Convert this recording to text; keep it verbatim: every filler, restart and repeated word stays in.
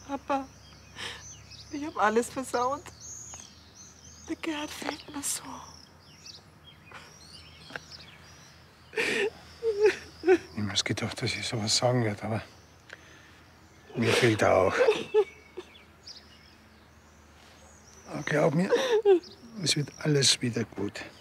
Papa, ich habe alles versaut. Der Gerhard fehlt mir so. Niemals gedacht, dass ich sowas sagen werde, aber mir fehlt er auch. Aber glaub mir, es wird alles wieder gut.